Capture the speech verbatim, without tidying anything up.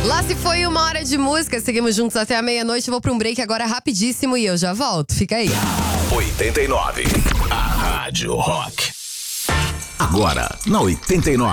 Lá se foi uma hora de música, seguimos juntos até a meia-noite. Eu vou pra um break agora rapidíssimo e eu já volto. Fica aí. oitenta e nove, a Rádio Rock. Agora, na oitenta e nove.